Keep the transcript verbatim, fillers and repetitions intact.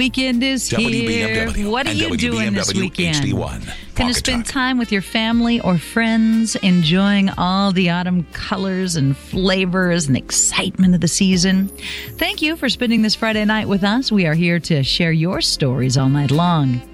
Weekend is W B M here. W What are and you W B M W doing this weekend? H D one. Going to Pocket spend Talk. time with your family or friends, enjoying all the autumn colors and flavors and excitement of the season. Thank you for spending this Friday night with us. We are here to share your stories all night long.